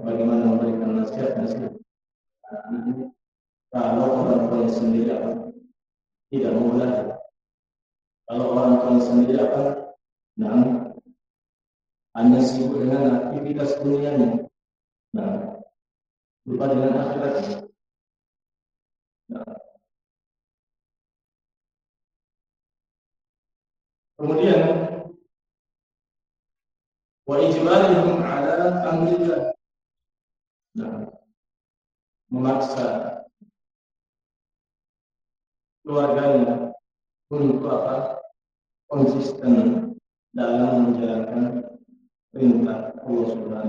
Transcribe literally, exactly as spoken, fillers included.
bagaimana memberikan nasihat-nasihat anak-anak kalau orang tuanya sendiri apa tidak mau belajar. Kalau orang tuanya sendiri apa, nah, hanya sibuk dengan aktivitas dunianya, nah, lupa dengan akhiratnya. Nah, kemudian wa ijbalihum ala amrillah. Nah, memaksa keluarganya untuk apa? Konsisten dalam menjalankan perintah Allah Subhanahu